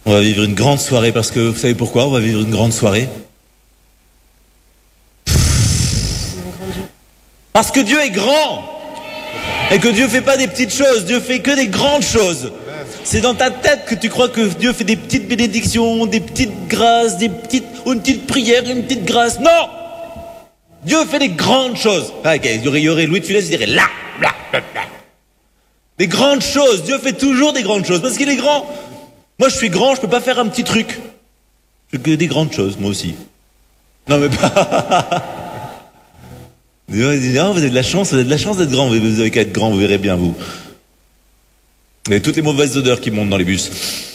On va vivre une grande soirée parce que, vous savez pourquoi on va vivre une grande soirée? Parce que Dieu est grand et que Dieu fait pas des petites choses, Dieu fait que des grandes choses. C'est dans ta tête que tu crois que Dieu fait des petites bénédictions, des petites grâces, une petite prière, une petite grâce. Non! Dieu fait des grandes choses. Il y aurait Louis de Funès, il dirait là. Des grandes choses. Dieu fait toujours des grandes choses parce qu'il est grand. Moi, je suis grand, je peux pas faire un petit truc. Je fais que des grandes choses, moi aussi. Non, mais pas. Dieu dit, non, vous avez de la chance d'être grand. Vous avez qu'à être grand, vous verrez bien, vous. Vous avez toutes les mauvaises odeurs qui montent dans les bus.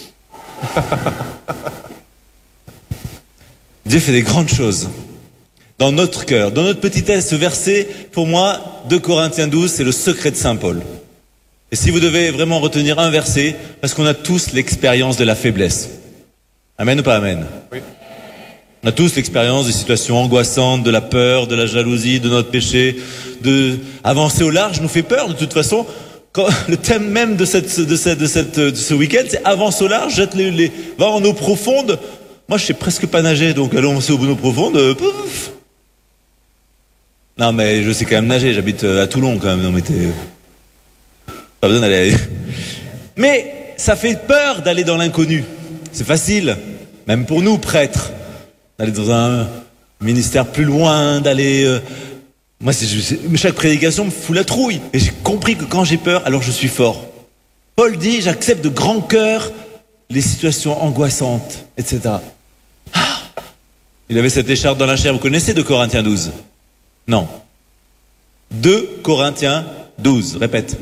Dieu fait des grandes choses. Dans notre cœur, dans notre petitesse, ce verset, pour moi, 2 Corinthiens 12, c'est le secret de Saint Paul. Et si vous devez vraiment retenir un verset, parce qu'on a tous l'expérience de la faiblesse. Amen ou pas amen? Oui. On a tous l'expérience des situations angoissantes, de la peur, de la jalousie, de notre péché, de avancer au large nous fait peur de toute façon. Quand, le thème même de ce week-end, c'est avance au large, jette va en eau profonde. Moi, je sais presque pas nager, donc allons aux eaux profondes. Pouf. Non, mais je sais quand même nager. J'habite à Toulon quand même. Non, mais pas besoin d'aller. Mais ça fait peur d'aller dans l'inconnu. C'est facile, même pour nous prêtres, d'aller dans un ministère plus loin, d'aller. Moi, chaque prédication me fout la trouille. Et j'ai compris que quand j'ai peur, alors je suis fort. Paul dit, j'accepte de grand cœur les situations angoissantes, etc. Il avait cette écharpe dans la chair. Vous connaissez 2 Corinthiens 12? Non. 2 Corinthiens 12. Répète.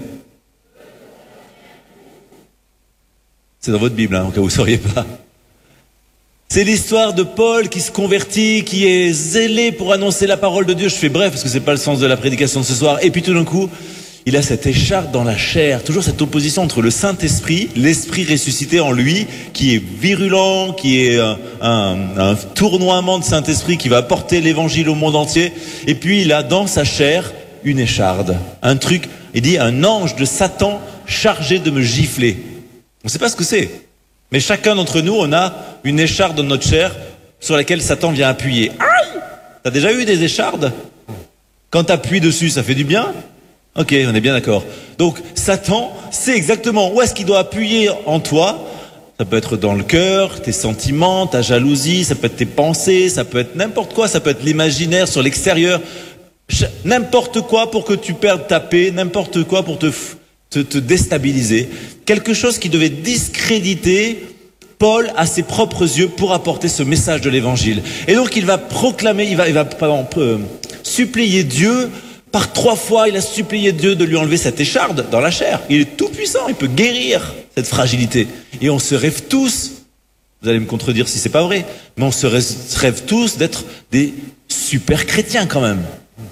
C'est dans votre Bible, hein, au cas où vous ne sauriez pas. C'est l'histoire de Paul qui se convertit, qui est zélé pour annoncer la parole de Dieu. Je fais bref parce que c'est pas le sens de la prédication de ce soir. Et puis tout d'un coup, il a cette écharpe dans la chair. Toujours cette opposition entre le Saint-Esprit, l'Esprit ressuscité en lui, qui est virulent, qui est un tournoiement de Saint-Esprit qui va porter l'évangile au monde entier. Et puis il a dans sa chair une écharde. Un truc, il dit, un ange de Satan chargé de me gifler. On ne sait pas ce que c'est. Mais chacun d'entre nous, on a une écharde dans notre chair sur laquelle Satan vient appuyer. Aïe! T'as déjà eu des échardes? Quand t'appuies dessus, ça fait du bien? Ok, on est bien d'accord. Donc, Satan sait exactement où est-ce qu'il doit appuyer en toi. Ça peut être dans le cœur, tes sentiments, ta jalousie, ça peut être tes pensées, ça peut être n'importe quoi, ça peut être l'imaginaire sur l'extérieur. N'importe quoi pour que tu perdes ta paix, n'importe quoi pour te déstabiliser. Quelque chose qui devait discréditer Paul à ses propres yeux pour apporter ce message de l'évangile. Et donc il va proclamer, il va supplier Dieu. Par 3 fois, il a supplié Dieu de lui enlever cette écharde dans la chair. Il est tout puissant, il peut guérir cette fragilité. Et on se rêve tous, vous allez me contredire si c'est pas vrai, mais on se rêve tous d'être des super chrétiens quand même.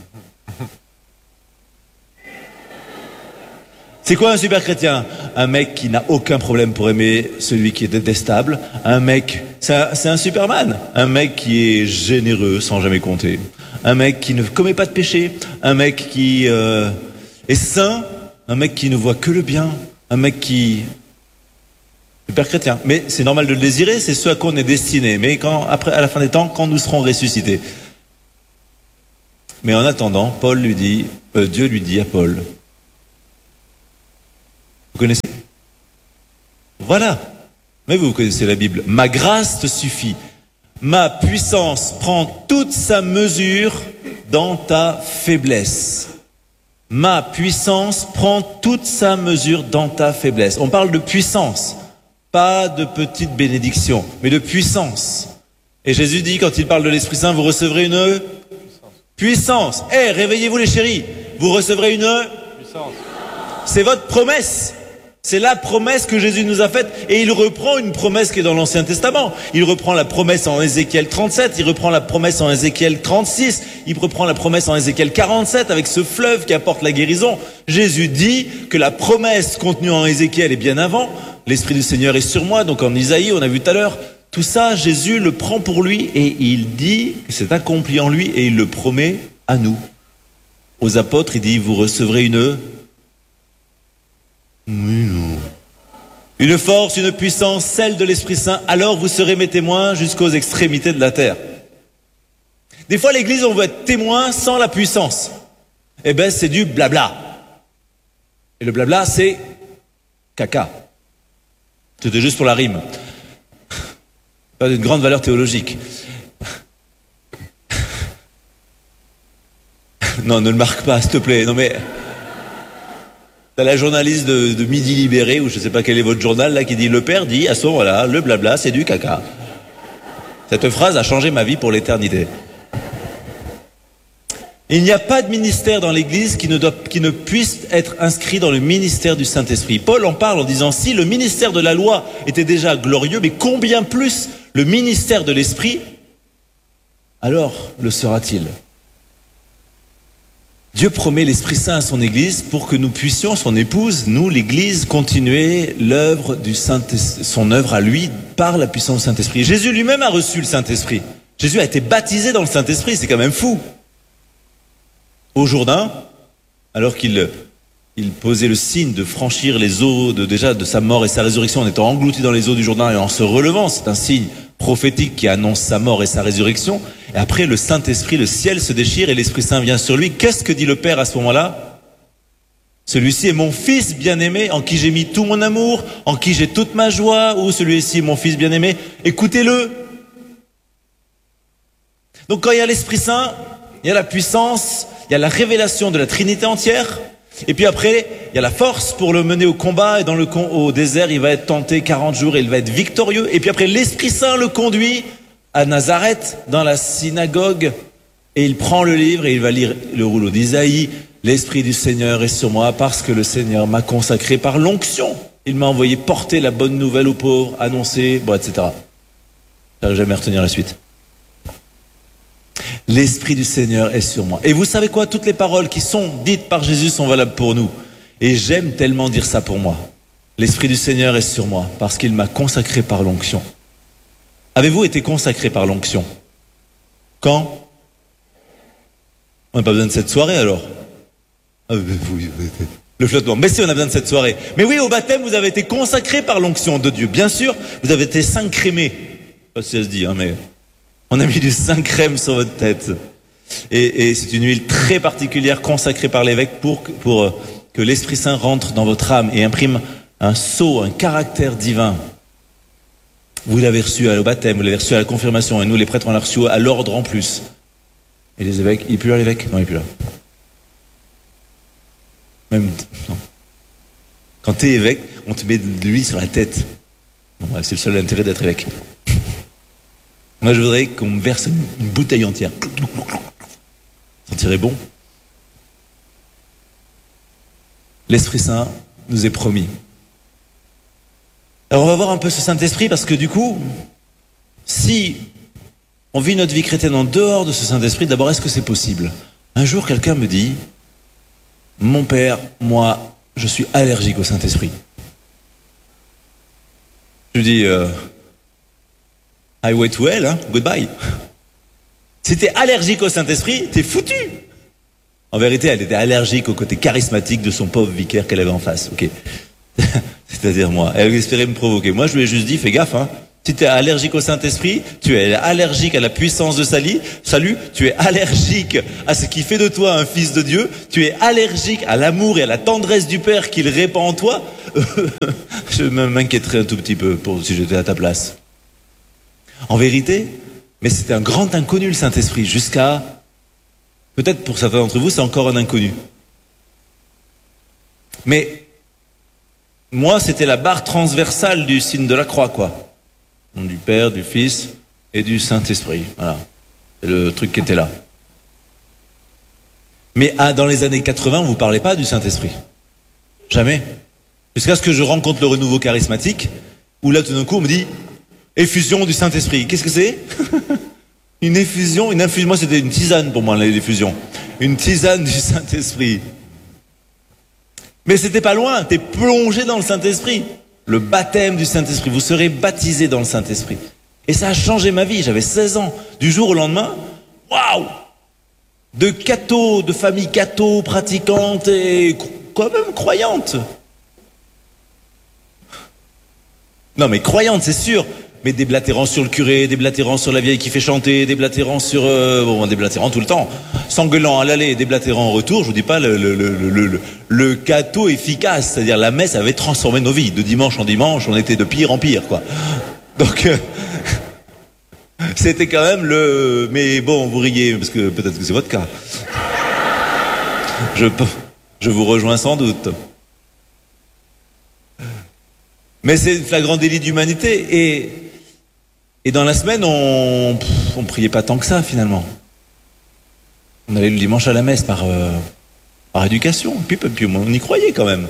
C'est quoi un super chrétien? Un mec qui n'a aucun problème pour aimer celui qui est détestable. Un mec, c'est un Superman. Un mec qui est généreux sans jamais compter. Un mec qui ne commet pas de péché. Un mec qui est saint. Un mec qui ne voit que le bien. Un mec qui... Super chrétien. Mais c'est normal de le désirer, c'est ce à quoi on est destiné. Mais après, à la fin des temps, quand nous serons ressuscités. Mais en attendant, Dieu lui dit à Paul... Vous connaissez? Voilà. Mais vous connaissez la Bible. Ma grâce te suffit. Ma puissance prend toute sa mesure dans ta faiblesse. Ma puissance prend toute sa mesure dans ta faiblesse. On parle de puissance. Pas de petite bénédiction, mais de puissance. Et Jésus dit, quand il parle de l'Esprit Saint, vous recevrez une puissance. Réveillez-vous les chéris. Vous recevrez une puissance. C'est votre promesse. C'est la promesse que Jésus nous a faite. Et il reprend une promesse qui est dans l'Ancien Testament. Il reprend la promesse en Ézéchiel 37. Il reprend la promesse en Ézéchiel 36. Il reprend la promesse en Ézéchiel 47 avec ce fleuve qui apporte la guérison. Jésus dit que la promesse contenue en Ézéchiel est bien avant. L'Esprit du Seigneur est sur moi. Donc en Isaïe, on a vu tout à l'heure. Tout ça, Jésus le prend pour lui et il dit que c'est accompli en lui et il le promet à nous. Aux apôtres, il dit, vous recevrez une... Oui, non. une force, une puissance, celle de l'Esprit Saint, alors vous serez mes témoins jusqu'aux extrémités de la terre. Des fois, l'Église, on veut être témoin sans la puissance. Eh ben, c'est du blabla. Et le blabla, c'est caca. C'était juste pour la rime. Pas d'une grande valeur théologique. Non, ne le marque pas, s'il te plaît. Non mais... T'as la journaliste de Midi Libéré, ou je sais pas quel est votre journal, là, qui dit « Le père dit, à ce moment-là, le blabla, c'est du caca. » Cette phrase a changé ma vie pour l'éternité. Il n'y a pas de ministère dans l'Église qui ne puisse être inscrit dans le ministère du Saint-Esprit. Paul en parle en disant « Si le ministère de la loi était déjà glorieux, mais combien plus le ministère de l'Esprit, alors le sera-t-il » Dieu promet l'Esprit Saint à son Église pour que nous puissions, son épouse, nous, l'Église, continuer l'œuvre du Saint-Esprit, son œuvre à lui par la puissance du Saint-Esprit. Jésus lui-même a reçu le Saint-Esprit. Jésus a été baptisé dans le Saint-Esprit, c'est quand même fou. Au Jourdain, alors qu'il posait le signe de franchir les eaux déjà de sa mort et sa résurrection en étant englouti dans les eaux du Jourdain et en se relevant, c'est un signe prophétique qui annonce sa mort et sa résurrection. Et après, le Saint-Esprit, le ciel se déchire et l'Esprit Saint vient sur lui. Qu'est-ce que dit le Père à ce moment-là? Celui-ci est mon Fils bien-aimé, en qui j'ai mis tout mon amour, en qui j'ai toute ma joie, ou celui-ci est mon Fils bien-aimé. Écoutez-le. Donc quand il y a l'Esprit Saint, il y a la puissance, il y a la révélation de la Trinité entière. Et puis après, il y a la force pour le mener au combat. Et au désert, il va être tenté 40 jours et il va être victorieux. Et puis après, l'Esprit Saint le conduit à Nazareth, dans la synagogue. Et il prend le livre et il va lire le rouleau d'Isaïe. L'Esprit du Seigneur est sur moi parce que le Seigneur m'a consacré par l'onction. Il m'a envoyé porter la bonne nouvelle aux pauvres, annoncer, bon, etc. Je n'arrive jamais à retenir la suite. L'Esprit du Seigneur est sur moi. Et vous savez quoi? Toutes les paroles qui sont dites par Jésus sont valables pour nous. Et j'aime tellement dire ça pour moi. L'Esprit du Seigneur est sur moi parce qu'il m'a consacré par l'onction. Avez-vous été consacré par l'onction? Quand? On n'a pas besoin de cette soirée alors. Oui, le flottement. Mais si, on a besoin de cette soirée. Mais oui, au baptême, vous avez été consacré par l'onction de Dieu. Bien sûr, vous avez été syncrémé. Je sais pas si ça se dit, mais... On a mis du Saint-Crème sur votre tête. Et c'est une huile très particulière consacrée par l'évêque pour que l'Esprit Saint rentre dans votre âme et imprime un sceau, un caractère divin. Vous l'avez reçu au baptême, vous l'avez reçu à la confirmation, et nous les prêtres on l'a reçu à l'ordre en plus. Et les évêques, il n'est plus là l'évêque? Non, il n'est plus là. Même, non. Quand tu es évêque, on te met de l'huile sur la tête. Bon, c'est le seul intérêt d'être évêque. Moi, je voudrais qu'on me verse une bouteille entière. Ça sentirait bon. L'Esprit Saint nous est promis. Alors, on va voir un peu ce Saint-Esprit parce que du coup, si on vit notre vie chrétienne en dehors de ce Saint-Esprit, d'abord, est-ce que c'est possible? Un jour, quelqu'un me dit, mon père, moi, je suis allergique au Saint-Esprit. Je lui dis... Highway to hell, hein? Goodbye. Si t'es allergique au Saint-Esprit, t'es foutu. En vérité, elle était allergique au côté charismatique de son pauvre vicaire qu'elle avait en face, ok? C'est-à-dire moi. Elle espérait me provoquer. Moi, je lui ai juste dit, fais gaffe, hein? Si t'es allergique au Saint-Esprit, tu es allergique à la puissance de salut, tu es allergique à ce qui fait de toi un fils de Dieu, tu es allergique à l'amour et à la tendresse du Père qu'il répand en toi. Je m'inquiéterais un tout petit peu si j'étais à ta place. En vérité, mais c'était un grand inconnu le Saint-Esprit, jusqu'à, peut-être pour certains d'entre vous, c'est encore un inconnu. Mais, moi, c'était la barre transversale du signe de la croix, quoi. Du Père, du Fils et du Saint-Esprit. Voilà. C'est le truc qui était là. Mais dans les années 80, on ne vous parlait pas du Saint-Esprit. Jamais. Jusqu'à ce que je rencontre le renouveau charismatique, où là, tout d'un coup, on me dit... Effusion du Saint-Esprit. Qu'est-ce que c'est? Une effusion, moi c'était une tisane pour moi, l'effusion. Une tisane du Saint-Esprit. Mais c'était pas loin, t'es plongé dans le Saint-Esprit. Le baptême du Saint-Esprit, vous serez baptisé dans le Saint-Esprit. Et ça a changé ma vie, j'avais 16 ans. Du jour au lendemain, waouh! De famille catho, pratiquante et quand même croyante. Non mais croyante, c'est sûr. Mais déblatérant sur le curé, déblatérant sur la vieille qui fait chanter, déblatérant sur... déblatérant tout le temps. S'engueulant à l'aller et déblatérant en retour, je vous dis pas le cateau efficace. C'est-à-dire la messe avait transformé nos vies. De dimanche en dimanche, on était de pire en pire, quoi. Donc... c'était quand même le... Mais bon, vous riez, parce que peut-être que c'est votre cas. Je vous rejoins sans doute. Mais c'est le flagrant délit d'humanité. Et dans la semaine, on priait pas tant que ça, finalement. On allait le dimanche à la messe par éducation. Puis on y croyait quand même.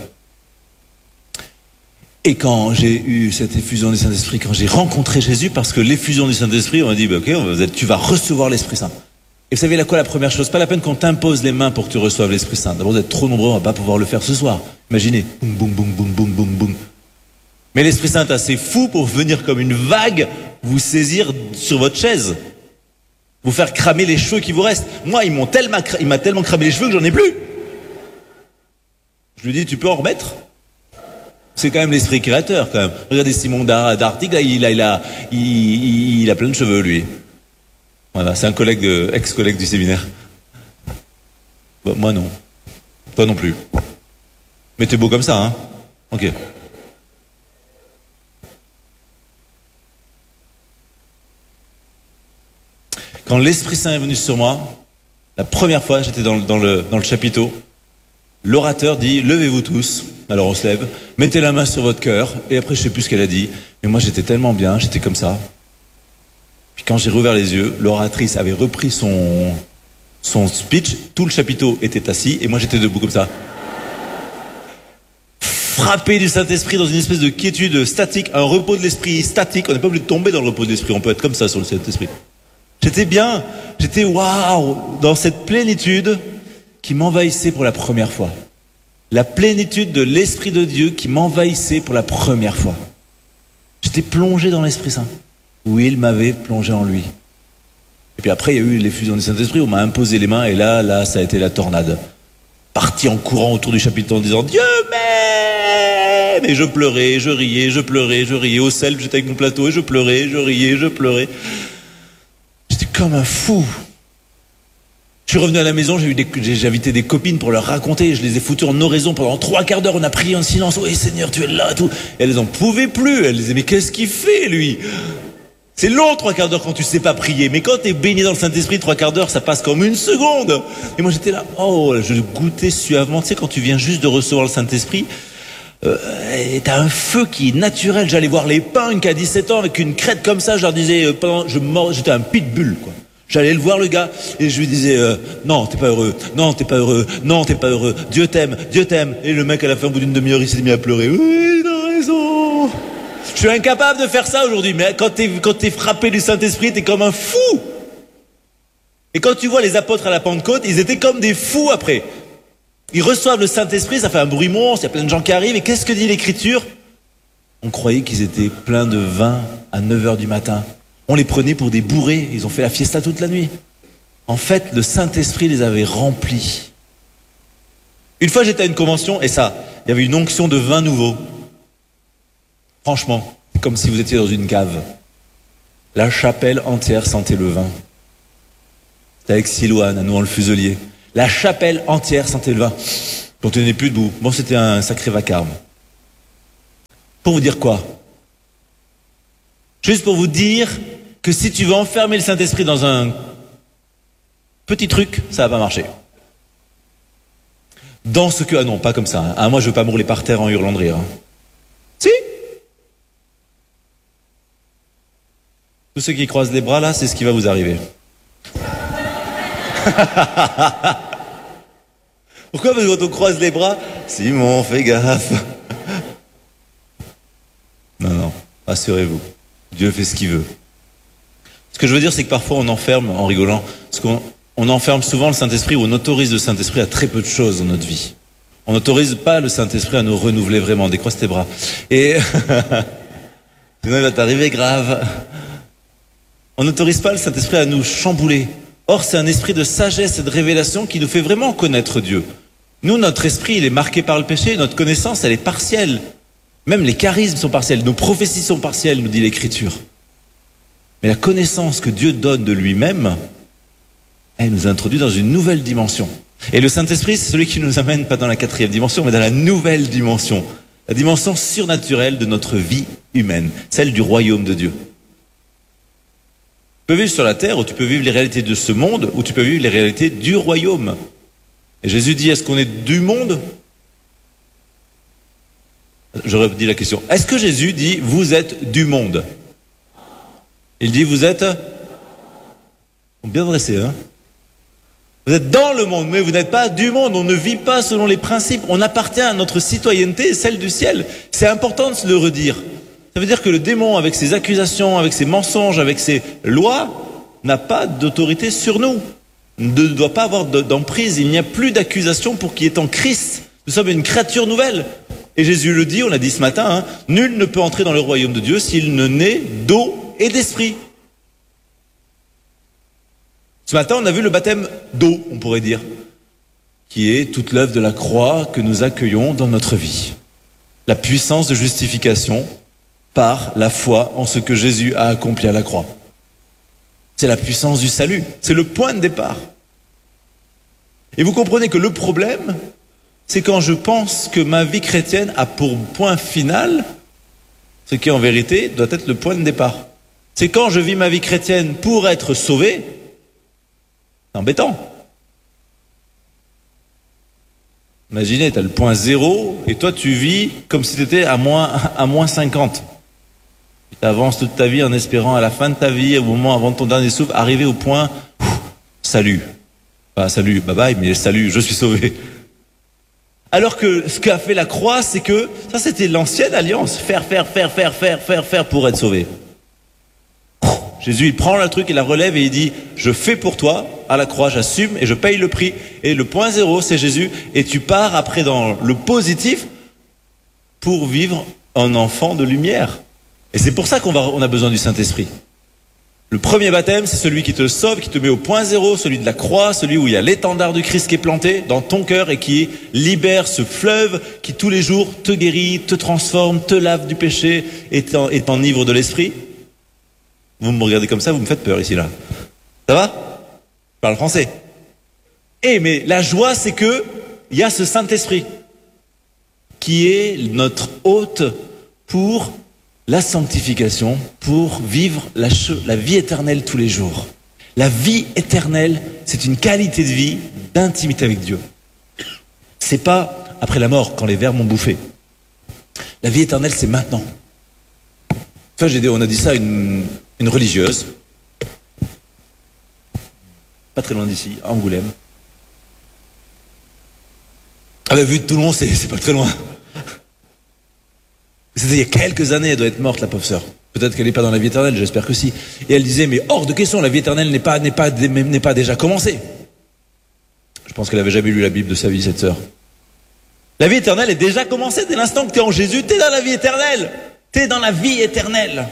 Et quand j'ai eu cette effusion du Saint-Esprit, quand j'ai rencontré Jésus, parce que l'effusion du Saint-Esprit, on m'a dit, ok, tu vas recevoir l'Esprit Saint. Et vous savez la première chose? Pas la peine qu'on t'impose les mains pour que tu reçoives l'Esprit Saint. D'abord, vous êtes trop nombreux, on va pas pouvoir le faire ce soir. Imaginez, boum, boum, boum, boum, boum, boum, boum. Mais l'Esprit Saint est assez fou pour venir comme une vague, vous saisir sur votre chaise. Vous faire cramer les cheveux qui vous restent. Moi, il m'a tellement cramé les cheveux que j'en ai plus. Je lui dis, tu peux en remettre? C'est quand même l'esprit créateur, quand même. Regardez Simon d'Artig, là, il a plein de cheveux, lui. Voilà, c'est un ex-collègue du séminaire. Bah, moi, non. Toi non plus. Mais t'es beau comme ça, hein? Ok. Quand l'Esprit Saint est venu sur moi, la première fois, j'étais dans le chapiteau, l'orateur dit, levez-vous tous. Alors on se lève, mettez la main sur votre cœur, et après je sais plus ce qu'elle a dit, mais moi j'étais tellement bien, j'étais comme ça. Puis quand j'ai rouvert les yeux, l'oratrice avait repris son speech, tout le chapiteau était assis, et moi j'étais debout comme ça. Frappé du Saint-Esprit dans une espèce de quiétude statique, un repos de l'esprit statique, on n'est pas obligé de tomber dans le repos de l'esprit, on peut être comme ça sur le Saint-Esprit. J'étais bien, j'étais waouh, dans cette plénitude qui m'envahissait pour la première fois. La plénitude de l'Esprit de Dieu qui m'envahissait pour la première fois. J'étais plongé dans l'Esprit Saint, où il m'avait plongé en lui. Et puis après, il y a eu l'effusion du Saint-Esprit, on m'a imposé les mains, et là, ça a été la tornade. Parti en courant autour du chapiteau en disant « Dieu m'aime !» Et je pleurais, je riais, je pleurais, je riais. Au sel, j'étais avec mon plateau, et je pleurais, je riais, je pleurais. J'étais comme un fou. Je suis revenu à la maison, j'ai invité des copines pour leur raconter, je les ai foutues en oraison pendant 3 quarts d'heure, on a prié en silence, oui Seigneur, tu es là, tout. Et elles n'en pouvaient plus, elles disaient, mais qu'est-ce qu'il fait, lui? C'est long 3 quarts d'heure quand tu sais pas prier, mais quand t'es baigné dans le Saint-Esprit, 3 quarts d'heure, ça passe comme une seconde. Et moi j'étais là, je goûtais suavement, tu sais, quand tu viens juste de recevoir le Saint-Esprit, et t'as un feu qui est naturel. J'allais voir les punks à 17 ans avec une crête comme ça, je leur disais, j'étais un pitbull, quoi. J'allais le voir, le gars, et je lui disais, non, t'es pas heureux, non, t'es pas heureux, non, t'es pas heureux, Dieu t'aime, Dieu t'aime. Et le mec, à la fin, au bout d'une demi-heure, il s'est mis à pleurer. Oui, t'as raison. Je suis incapable de faire ça aujourd'hui, mais quand t'es frappé du Saint-Esprit, t'es comme un fou. Et quand tu vois les apôtres à la Pentecôte, ils étaient comme des fous après. Ils reçoivent le Saint-Esprit, ça fait un bruit monstre, il y a plein de gens qui arrivent, et qu'est-ce que dit l'Écriture? On croyait qu'ils étaient pleins de vin à 9h du matin. On les prenait pour des bourrés, ils ont fait la fiesta toute la nuit. En fait, le Saint-Esprit les avait remplis. Une fois, j'étais à une convention, et ça, il y avait une onction de vin nouveau. Franchement, c'est comme si vous étiez dans une cave. La chapelle entière sentait le vin. C'était avec Silouane, à nous, le Fuselier. La chapelle entière sentait le vin. On tenait plus debout. Bon, c'était un sacré vacarme. Pour vous dire quoi? Juste pour vous dire que si tu veux enfermer le Saint-Esprit dans un petit truc, ça va pas marcher. Dans ce que... Ah non, pas comme ça. Ah, moi, je veux pas m'rouler par terre en hurlant de rire. Si. Tous ceux qui croisent les bras, là, c'est ce qui va vous arriver. Pourquoi? Parce que quand on croise les bras, Simon, fais gaffe. Non, rassurez-vous. Dieu fait ce qu'il veut. Ce que je veux dire, c'est que parfois on enferme, en rigolant, parce qu'on enferme souvent le Saint-Esprit, ou on autorise le Saint-Esprit à très peu de choses dans notre vie. On n'autorise pas le Saint-Esprit à nous renouveler vraiment. Décroise tes bras. Et sinon il va t'arriver grave. On n'autorise pas le Saint-Esprit à nous chambouler. Or, c'est un esprit de sagesse et de révélation qui nous fait vraiment connaître Dieu. Nous, notre esprit, il est marqué par le péché, notre connaissance, elle est partielle. Même les charismes sont partiels, nos prophéties sont partielles, nous dit l'Écriture. Mais la connaissance que Dieu donne de lui-même, elle nous introduit dans une nouvelle dimension. Et le Saint-Esprit, c'est celui qui nous amène pas dans la 4e dimension, mais dans la nouvelle dimension. La dimension surnaturelle de notre vie humaine, celle du royaume de Dieu. Tu peux vivre sur la terre, ou tu peux vivre les réalités de ce monde, ou tu peux vivre les réalités du royaume. Et Jésus dit, est-ce qu'on est du monde ? J'aurais dit la question. Est-ce que Jésus dit, vous êtes du monde ? Il dit, vous êtes bien dressé, hein ? Vous êtes dans le monde, mais vous n'êtes pas du monde. On ne vit pas selon les principes. On appartient à notre citoyenneté, celle du ciel. C'est important de se le redire. Ça veut dire que le démon, avec ses accusations, avec ses mensonges, avec ses lois, n'a pas d'autorité sur nous. Ne doit pas avoir d'emprise. Il n'y a plus d'accusation pour qui est en Christ. Nous sommes une créature nouvelle. Et Jésus le dit, on l'a dit ce matin, hein, nul ne peut entrer dans le royaume de Dieu s'il ne naît d'eau et d'esprit. Ce matin, on a vu le baptême d'eau, on pourrait dire, qui est toute l'œuvre de la croix que nous accueillons dans notre vie. La puissance de justification par la foi en ce que Jésus a accompli à la croix. C'est la puissance du salut, c'est le point de départ. Et vous comprenez que le problème, c'est quand je pense que ma vie chrétienne a pour point final ce qui en vérité doit être le point de départ. C'est quand je vis ma vie chrétienne pour être sauvé. C'est embêtant. Imaginez, tu as le point 0 et toi tu vis comme si tu étais à moins 50. Tu avances toute ta vie en espérant à la fin de ta vie, au moment avant ton dernier souffle, arriver au point salut. Pas salut, bye bye, mais salut, je suis sauvé. Alors que ce qu'a fait la croix, c'est que ça c'était l'ancienne alliance, faire pour être sauvé. Jésus, il prend le truc, il la relève et il dit, je fais pour toi, à la croix, j'assume et je paye le prix. Et le point 0, c'est Jésus. Et tu pars après dans le positif pour vivre un enfant de lumière. Et c'est pour ça on a besoin du Saint-Esprit. Le premier baptême, c'est celui qui te sauve, qui te met au point 0, celui de la croix, celui où il y a l'étendard du Christ qui est planté dans ton cœur et qui libère ce fleuve qui tous les jours te guérit, te transforme, te lave du péché et t'enivre de l'esprit. Vous me regardez comme ça, vous me faites peur ici, là. Ça va ? Je parle français. Mais la joie, c'est que il y a ce Saint-Esprit qui est notre hôte pour la sanctification, pour vivre la vie éternelle tous les jours. La vie éternelle, c'est une qualité de vie d'intimité avec Dieu. C'est pas après la mort, quand les vers m'ont bouffé. La vie éternelle, c'est maintenant. Enfin, on a dit ça à une religieuse, pas très loin d'ici, à Angoulême. Ah ben, vu de Toulon, c'est pas très loin. C'était il y a quelques années, elle doit être morte, la pauvre sœur. Peut-être qu'elle n'est pas dans la vie éternelle, j'espère que si. Et elle disait, mais hors de question, la vie éternelle n'est pas déjà commencée. Je pense qu'elle avait jamais lu la Bible de sa vie, cette sœur. La vie éternelle est déjà commencée. Dès l'instant que tu es en Jésus, tu es dans la vie éternelle. Tu es dans la vie éternelle.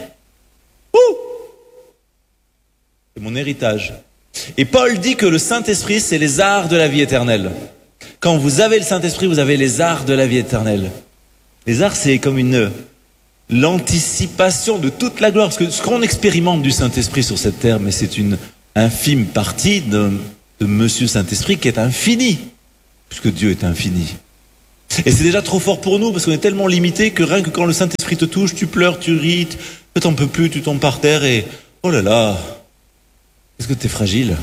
C'est mon héritage. Et Paul dit que le Saint-Esprit, c'est les arts de la vie éternelle. Quand vous avez le Saint-Esprit, vous avez les arts de la vie éternelle. Les arts, c'est comme l'anticipation de toute la gloire. Parce que ce qu'on expérimente du Saint-Esprit sur cette terre, mais c'est une infime partie de Monsieur Saint-Esprit qui est infini. Puisque Dieu est infini. Et c'est déjà trop fort pour nous, parce qu'on est tellement limité que rien que quand le Saint-Esprit te touche, tu pleures, tu ris, tu t'en peux plus, tu tombes par terre et... Oh là là, est-ce que t'es fragile?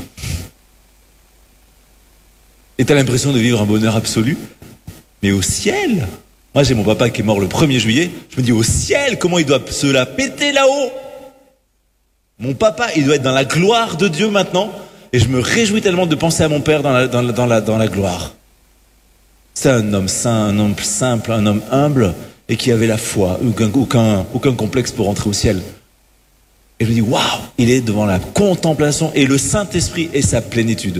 Et t'as l'impression de vivre un bonheur absolu. Mais au ciel, moi j'ai mon papa qui est mort le 1er juillet, je me dis au ciel, comment il doit se la péter là-haut? Mon papa, il doit être dans la gloire de Dieu maintenant, et je me réjouis tellement de penser à mon père dans la gloire. C'est un homme saint, un homme simple, un homme humble, et qui avait la foi, aucun complexe pour entrer au ciel. Et je me dis, waouh, il est devant la contemplation, et le Saint-Esprit est sa plénitude.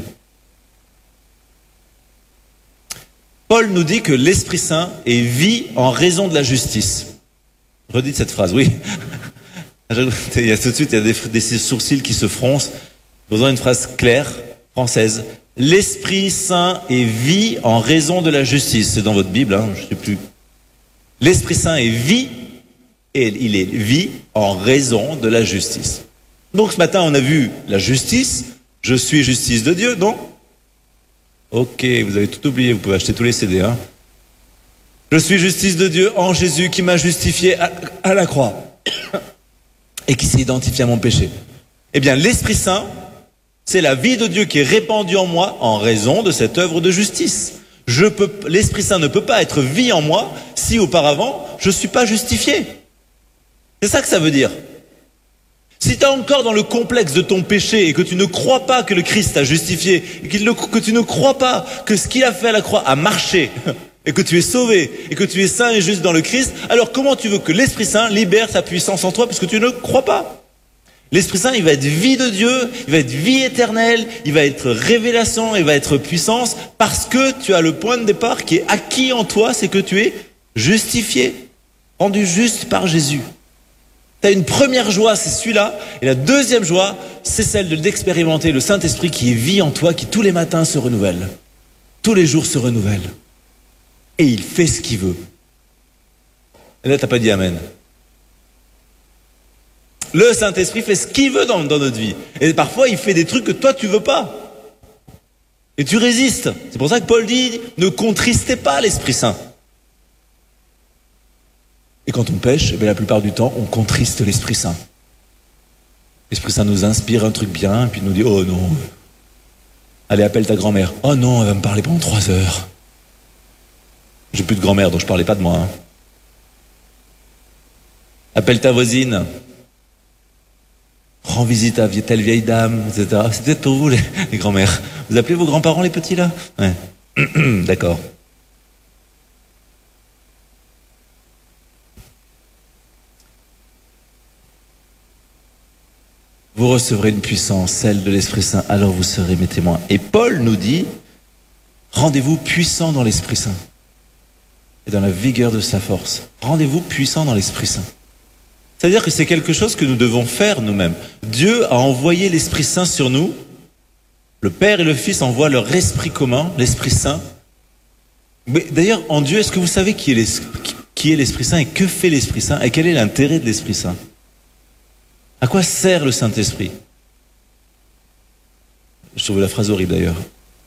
Paul nous dit que l'Esprit Saint est vie en raison de la justice. Redites cette phrase, oui. Il y a tout de suite, il y a des sourcils qui se froncent. Besoin d'une phrase claire, française. L'Esprit Saint est vie en raison de la justice. C'est dans votre Bible, hein, je ne sais plus. L'Esprit Saint est vie, et il est vie en raison de la justice. Donc ce matin, on a vu la justice. Je suis justice de Dieu, non? Ok, vous avez tout oublié, vous pouvez acheter tous les CD. Hein. Je suis justice de Dieu en Jésus qui m'a justifié à la croix et qui s'est identifié à mon péché. Eh bien, l'Esprit Saint, c'est la vie de Dieu qui est répandue en moi en raison de cette œuvre de justice. L'Esprit Saint ne peut pas être vie en moi si auparavant je ne suis pas justifié. C'est ça que ça veut dire. Si tu es encore dans le complexe de ton péché et que tu ne crois pas que le Christ t'a justifié, et que tu ne crois pas que ce qu'il a fait à la croix a marché, et que tu es sauvé, et que tu es saint et juste dans le Christ, alors comment tu veux que l'Esprit Saint libère sa puissance en toi puisque tu ne crois pas? L'Esprit Saint, il va être vie de Dieu, il va être vie éternelle, il va être révélation, il va être puissance, parce que tu as le point de départ qui est acquis en toi, c'est que tu es justifié, rendu juste par Jésus. Tu as une première joie, c'est celui-là, et la deuxième joie, c'est celle d'expérimenter le Saint-Esprit qui est vie en toi, qui tous les matins se renouvelle, tous les jours se renouvelle, et il fait ce qu'il veut. Et là, tu n'as pas dit Amen. Le Saint-Esprit fait ce qu'il veut dans notre vie. Et parfois, il fait des trucs que toi, tu veux pas. Et tu résistes. C'est pour ça que Paul dit, ne contristez pas l'Esprit Saint. Et quand on pêche, la plupart du temps, on contriste l'Esprit Saint. L'Esprit Saint nous inspire un truc bien, et puis il nous dit, oh non, allez, appelle ta grand-mère. Oh non, elle va me parler pendant 3 heures. J'ai plus de grand-mère, donc je parlais pas de moi. Hein. Appelle ta voisine. Rends visite à telle vieille dame, etc. C'est peut-être pour vous, les grands-mères. Vous appelez vos grands-parents, les petits, là? Ouais. D'accord. Vous recevrez une puissance, celle de l'Esprit Saint, alors vous serez mes témoins. Et Paul nous dit, rendez-vous puissant dans l'Esprit Saint et dans la vigueur de sa force. Rendez-vous puissant dans l'Esprit Saint. C'est-à-dire que c'est quelque chose que nous devons faire nous-mêmes. Dieu a envoyé l'Esprit Saint sur nous. Le Père et le Fils envoient leur esprit commun, l'Esprit Saint. Mais d'ailleurs, en Dieu, est-ce que vous savez qui est l'Esprit Saint et que fait l'Esprit Saint et quel est l'intérêt de l'Esprit Saint? À quoi sert le Saint-Esprit? Je trouve la phrase horrible d'ailleurs.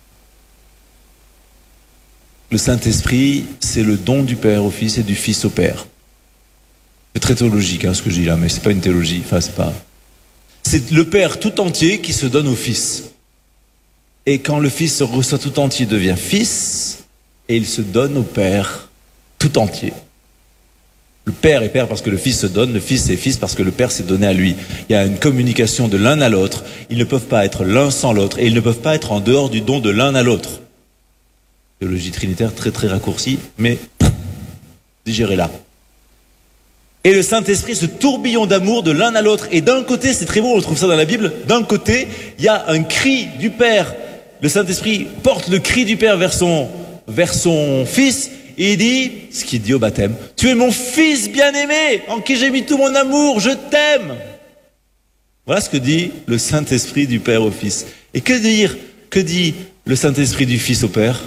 Le Saint-Esprit, c'est le don du Père au Fils et du Fils au Père. C'est très théologique ce que je dis là, mais c'est pas une théologie. Enfin, c'est pas. C'est le Père tout entier qui se donne au Fils. Et quand le Fils se reçoit tout entier, il devient Fils, et il se donne au Père tout entier. Le Père est Père parce que le Fils se donne, le Fils est Fils parce que le Père s'est donné à lui. Il y a une communication de l'un à l'autre. Ils ne peuvent pas être l'un sans l'autre, et ils ne peuvent pas être en dehors du don de l'un à l'autre. Théologie trinitaire très très raccourcie, mais digérez-la. Et le Saint-Esprit, ce tourbillon d'amour de l'un à l'autre. Et d'un côté, c'est très beau, on trouve ça dans la Bible, d'un côté, il y a un cri du Père. Le Saint-Esprit porte le cri du Père vers son Fils, et il dit, ce qu'il dit au baptême, « Tu es mon Fils bien-aimé, en qui j'ai mis tout mon amour, je t'aime !» Voilà ce que dit le Saint-Esprit du Père au Fils. Et que dit le Saint-Esprit du Fils au Père?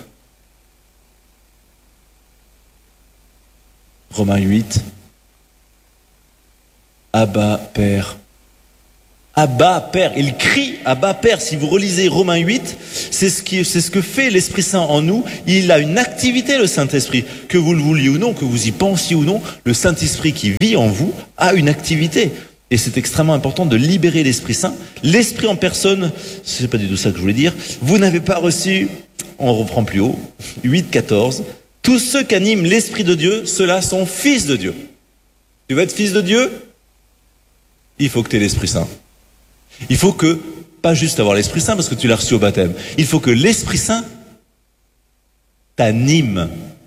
Romains 8. Abba, Père. Abba, Père. Il crie Abba, Père. Si vous relisez Romains 8, c'est ce que fait l'Esprit Saint en nous. Il a une activité, le Saint-Esprit. Que vous le vouliez ou non, que vous y pensiez ou non, le Saint-Esprit qui vit en vous a une activité. Et c'est extrêmement important de libérer l'Esprit Saint. L'Esprit en personne, c'est pas du tout ça que je voulais dire. Vous n'avez pas reçu, on reprend plus haut, 8, 14. Tous ceux qu'anime l'Esprit de Dieu, ceux-là sont fils de Dieu. Tu veux être fils de Dieu? Il faut que tu aies l'Esprit Saint. Il faut que, pas juste avoir l'Esprit Saint parce que tu l'as reçu au baptême, il faut que l'Esprit Saint t'anime.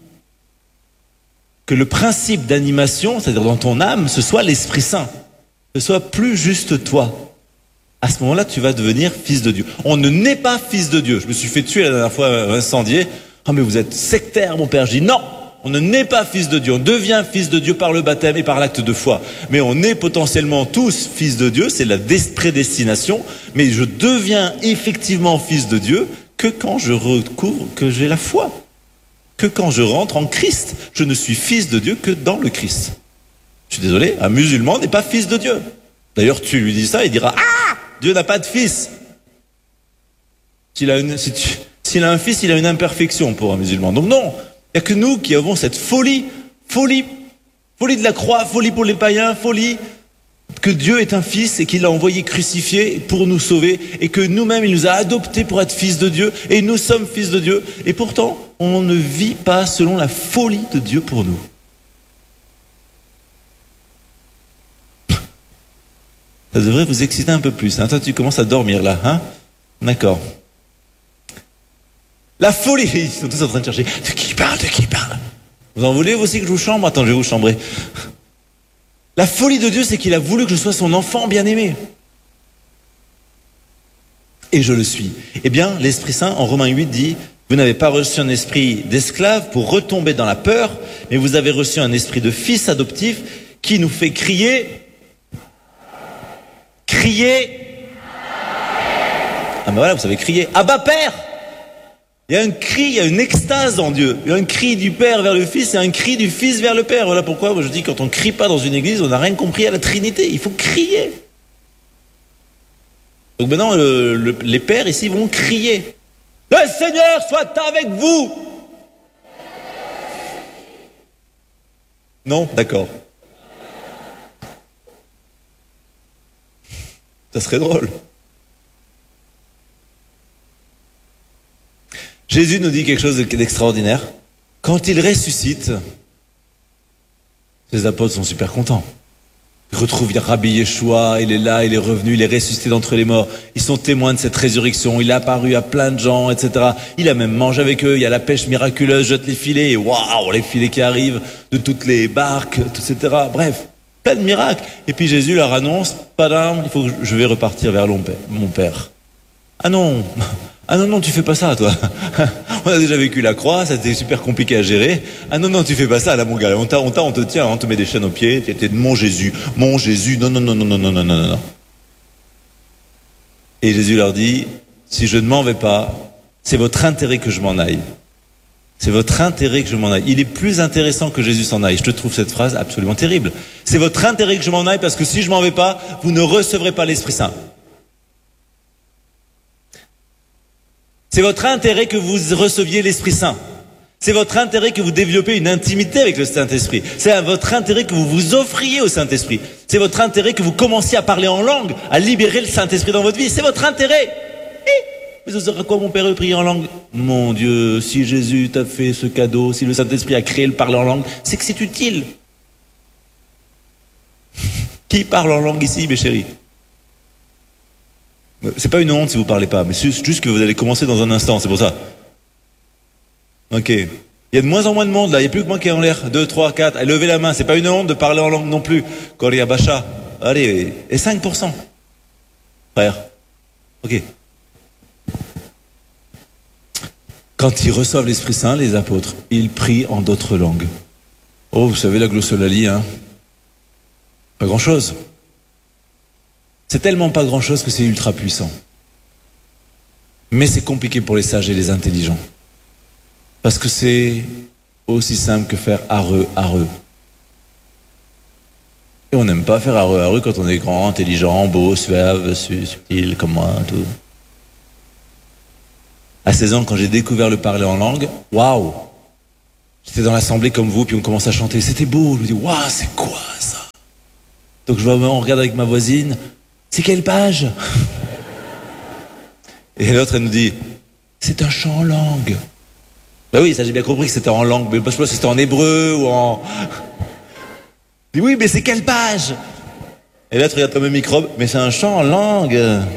Que le principe d'animation, c'est-à-dire dans ton âme, ce soit l'Esprit Saint. Ce soit plus juste toi. À ce moment-là, tu vas devenir fils de Dieu. On ne naît pas fils de Dieu. Je me suis fait tuer la dernière fois, incendié. « Ah mais vous êtes sectaire mon père ». Je dis non, on ne naît pas fils de Dieu. On devient fils de Dieu par le baptême et par l'acte de foi. Mais on est potentiellement tous fils de Dieu, c'est la prédestination. Mais je deviens effectivement fils de Dieu que quand je recouvre, que j'ai la foi. que quand je rentre en Christ. Je ne suis fils de Dieu que dans le Christ. Je suis désolé, un musulman n'est pas fils de Dieu. D'ailleurs, tu lui dis ça, il dira « Ah, Dieu n'a pas de fils !» S'il a un fils, il a une imperfection pour un musulman. Donc non, il n'y a que nous qui avons cette folie de la croix, folie pour les païens, folie que Dieu est un fils et qu'il l'a envoyé crucifié pour nous sauver et que nous-mêmes, il nous a adoptés pour être fils de Dieu et nous sommes fils de Dieu. Et pourtant, on ne vit pas selon la folie de Dieu pour nous. Ça devrait vous exciter un peu plus. Hein. Toi, tu commences à dormir là. Hein. D'accord. La folie. Ils sont tous en train de chercher. De qui il parle? Vous en voulez vous aussi que je vous chambre? Attends, je vais vous chambrer. La folie de Dieu, c'est qu'il a voulu que je sois son enfant bien-aimé. Et je le suis. Eh bien, l'Esprit Saint, en Romains 8, dit « Vous n'avez pas reçu un esprit d'esclave pour retomber dans la peur, mais vous avez reçu un esprit de fils adoptif qui nous fait crier... » Ah ben voilà, vous savez crier. Abba Père! Il y a un cri, il y a une extase en Dieu. Il y a un cri du Père vers le Fils et un cri du Fils vers le Père. Voilà pourquoi moi je dis quand on ne crie pas dans une église, on n'a rien compris à la Trinité. Il faut crier. Donc maintenant, les pères ici vont crier. Le Seigneur soit avec vous! Non? D'accord. Ça serait drôle. Jésus nous dit quelque chose d'extraordinaire. Quand il ressuscite, les apôtres sont super contents. Ils retrouvent Rabbi Yeshua, il est là, il est revenu, il est ressuscité d'entre les morts. Ils sont témoins de cette résurrection, il est apparu à plein de gens, etc. Il a même mangé avec eux, il y a la pêche miraculeuse, jette les filets, et waouh, les filets qui arrivent de toutes les barques, etc. Bref, plein de miracles. Et puis Jésus leur annonce, padam, il faut que je vais repartir vers mon Père. Ah non, tu fais pas ça, toi. On a déjà vécu la croix, ça c'était super compliqué à gérer. Ah non, tu fais pas ça, là, mon gars. On te tient, on te met des chaînes aux pieds. Tu étais de mon Jésus. Non. Et Jésus leur dit, si je ne m'en vais pas, c'est votre intérêt que je m'en aille. C'est votre intérêt que je m'en aille. Il est plus intéressant que Jésus s'en aille. Je te trouve cette phrase absolument terrible. C'est votre intérêt que je m'en aille parce que si je m'en vais pas, vous ne recevrez pas l'Esprit Saint. C'est votre intérêt que vous receviez l'Esprit Saint. C'est votre intérêt que vous développez une intimité avec le Saint-Esprit. C'est votre intérêt que vous vous offriez au Saint-Esprit. C'est votre intérêt que vous commenciez à parler en langue, à libérer le Saint-Esprit dans votre vie. C'est votre intérêt. Mais ce sera quoi mon Père de prier en langue? Mon Dieu, si Jésus t'a fait ce cadeau, si le Saint-Esprit a créé le parler en langue, c'est que c'est utile. Qui parle en langue ici, mes chéris? C'est pas une honte si vous parlez pas, mais c'est juste que vous allez commencer dans un instant, c'est pour ça. Ok. Il y a de moins en moins de monde là, il n'y a plus que moi qui est en l'air. 2, 3, 4, allez, levez la main, c'est pas une honte de parler en langue non plus. Korea Bacha. Allez, et 5%. Frère. Ok. Quand ils reçoivent l'Esprit Saint, les apôtres, ils prient en d'autres langues. Oh, vous savez la glossolalie, hein? Pas grand chose. C'est tellement pas grand-chose que c'est ultra puissant. Mais c'est compliqué pour les sages et les intelligents. Parce que c'est aussi simple que faire areux. Et on n'aime pas faire areux quand on est grand, intelligent, beau, suave, subtil, comme moi, tout. À 16 ans, quand j'ai découvert le parler en langue, waouh! J'étais dans l'assemblée comme vous, puis on commence à chanter. C'était beau. Je me dis, waouh, c'est quoi ça? Donc on regarde avec ma voisine. C'est quelle page? Et l'autre, elle nous dit, c'est un chant en langue. Ben oui, ça j'ai bien compris que c'était en langue, mais je sais pas si c'était en hébreu ou en... Je dis, oui, mais c'est quelle page? Et l'autre regarde comme un microbe, mais c'est un chant en langue.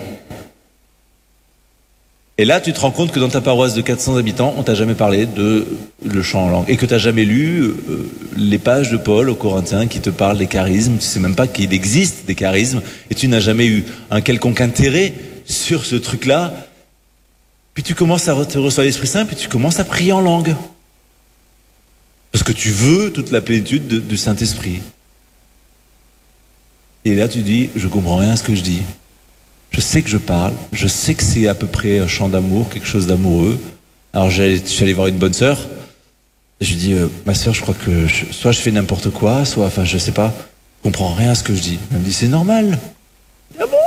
Et là, tu te rends compte que dans ta paroisse de 400 habitants, on t'a jamais parlé de le chant en langue. Et que tu n'as jamais lu les pages de Paul aux Corinthiens qui te parlent des charismes. Tu sais même pas qu'il existe des charismes. Et tu n'as jamais eu un quelconque intérêt sur ce truc-là. Puis tu commences à te recevoir l'Esprit Saint, puis tu commences à prier en langue. Parce que tu veux toute la plénitude du Saint-Esprit. Et là, tu dis, je comprends rien à ce que je dis. Je sais que je parle, je sais que c'est à peu près un chant d'amour, quelque chose d'amoureux. Alors je suis allé voir une bonne sœur, Et je lui dis, ma sœur, je crois que soit je fais n'importe quoi, soit, enfin, je sais pas, je comprends rien à ce que je dis. Elle me dit, c'est normal. Ah bon?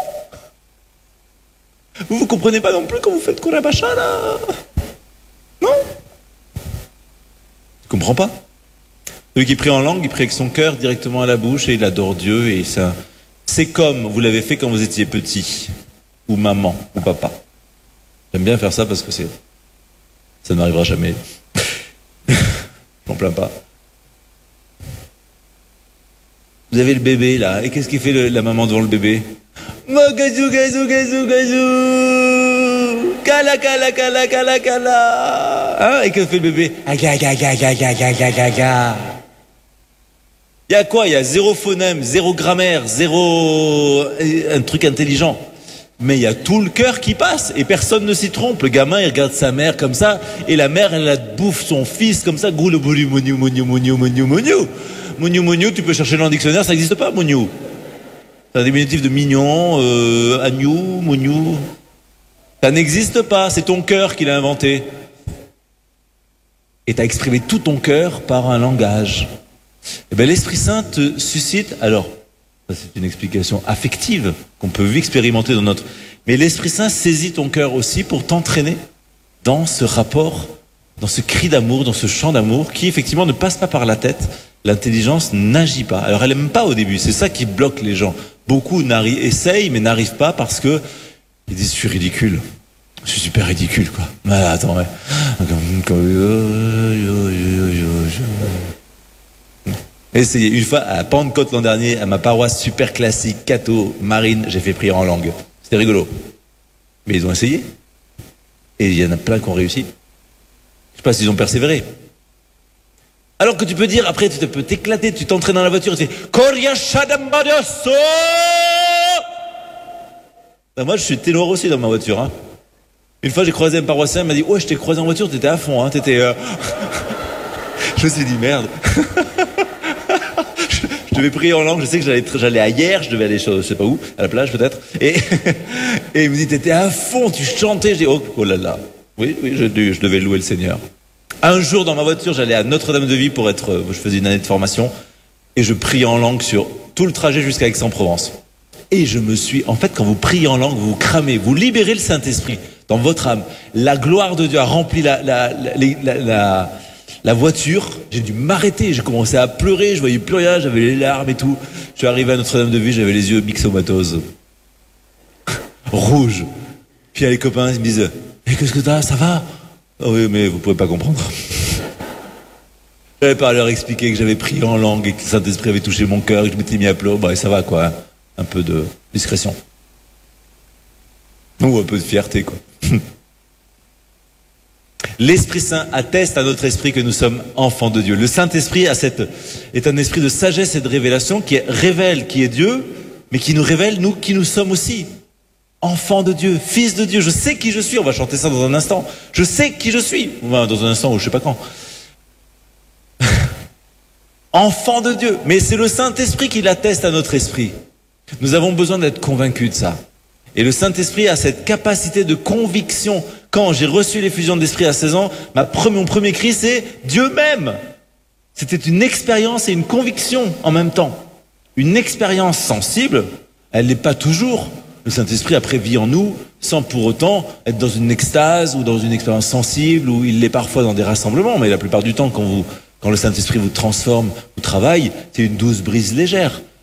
Vous comprenez pas non plus quand vous faites Kurabacha, là? Non? Je comprends pas. Celui qui prie en langue, il prie avec son cœur directement à la bouche et il adore Dieu et ça, c'est comme vous l'avez fait quand vous étiez petit, ou maman, ou papa. J'aime bien faire ça parce que ça n'arrivera jamais. Je m'en plains pas. Vous avez le bébé là, et qu'est-ce qu'il fait la maman devant le bébé? Gazou, gazou, gazou, gazou. Kala, kala, kala, kala, kala. Hein? Et que fait le bébé? Aga, aga, aga, aga, aga, aga, aga. Il y a quoi? Il y a zéro phonème, zéro grammaire, zéro un truc intelligent. Mais il y a tout le cœur qui passe et personne ne s'y trompe. Le gamin, il regarde sa mère comme ça et la mère, elle bouffe son fils comme ça. Goulou, boulou, mouniou, mouniou, mouniou, mouniou, mouniou. Mouniou, mouniou, tu peux chercher dans le dictionnaire, ça n'existe pas, mouniou. C'est un diminutif de mignon, agneau, mouniou. Ça n'existe pas, c'est ton cœur qui l'a inventé. Et tu as exprimé tout ton cœur par un langage. Eh bien, l'Esprit Saint te suscite, alors, ça c'est une explication affective qu'on peut expérimenter dans notre... Mais l'Esprit Saint saisit ton cœur aussi pour t'entraîner dans ce rapport, dans ce cri d'amour, dans ce chant d'amour qui effectivement ne passe pas par la tête. L'intelligence n'agit pas. Alors elle n'aime pas au début, c'est ça qui bloque les gens. Beaucoup essayent mais n'arrivent pas parce que ils disent je suis ridicule. Je suis super ridicule quoi. Mais attends, ouais. Essayez. Une fois, à Pentecôte l'an dernier, à ma paroisse super classique, catho, marine, j'ai fait prière en langue. C'était rigolo. Mais ils ont essayé. Et il y en a plein qui ont réussi. Je sais pas s'ils ont persévéré. Alors que tu peux dire, après, tu peux t'éclater, tu t'entraînes dans la voiture et tu fais Koria Shadambadaso. Ben moi, je suis ténor aussi dans ma voiture. Hein. Une fois, j'ai croisé un paroissien, il m'a dit ouais, je t'ai croisé en voiture, t'étais à fond. Hein, Je me suis dit merde. Je devais prier en langue, je sais que j'allais à hier, je devais aller, je sais pas où, à la plage peut-être. Et il me dit t'étais à fond, tu chantais. Je dis oh là là. Oui, je devais louer le Seigneur. Un jour dans ma voiture, j'allais à Notre-Dame-de-Vie je faisais une année de formation, et je priais en langue sur tout le trajet jusqu'à Aix-en-Provence. Et en fait, quand vous priez en langue, vous cramez, vous libérez le Saint-Esprit dans votre âme. La gloire de Dieu a rempli la voiture. J'ai dû m'arrêter, j'ai commencé à pleurer, je voyais plus rien, j'avais les larmes et tout. Je suis arrivé à Notre-Dame-de-Vie, j'avais les yeux myxomatoses. Rouges. Puis il y a les copains, ils me disent « qu'est-ce que t'as, ça va ?» Oh oui, mais vous pouvez pas comprendre. J'avais pas à leur expliquer que j'avais prié en langue et que le Saint-Esprit avait touché mon cœur et que je m'étais mis à pleurer. Bah, ça va, quoi. Hein. Un peu de discrétion. Ou un peu de fierté, quoi. L'Esprit Saint atteste à notre esprit que nous sommes enfants de Dieu. Le Saint-Esprit est un esprit de sagesse et de révélation qui révèle qui est Dieu, mais qui nous révèle, nous, qui nous sommes aussi. Enfant de Dieu, fils de Dieu, je sais qui je suis, on va chanter ça dans un instant. Je sais qui je suis, enfin, dans un instant ou je sais pas quand. Enfant de Dieu, mais c'est le Saint-Esprit qui l'atteste à notre esprit. Nous avons besoin d'être convaincus de ça. Et le Saint-Esprit a cette capacité de conviction. Quand j'ai reçu l'effusion de l'Esprit à 16 ans, mon premier cri c'est Dieu m'aime. C'était une expérience et une conviction en même temps. Une expérience sensible, elle n'est pas toujours. Le Saint-Esprit après vit en nous sans pour autant être dans une extase ou dans une expérience sensible ou il l'est parfois dans des rassemblements. Mais la plupart du temps, quand le Saint-Esprit vous transforme, vous travaille, c'est une douce brise légère.